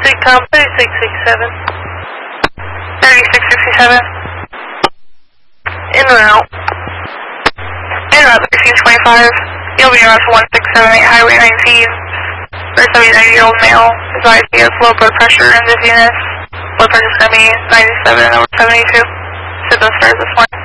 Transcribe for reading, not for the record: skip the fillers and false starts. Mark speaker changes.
Speaker 1: Tom 3667. 3667. En route. En route 1325. You'll be around for 1678 Highway 19. For a 79-year-old male. Advised he has low blood pressure and dizziness. Blood pressure is going to be 97 over 72. So those stars this morning.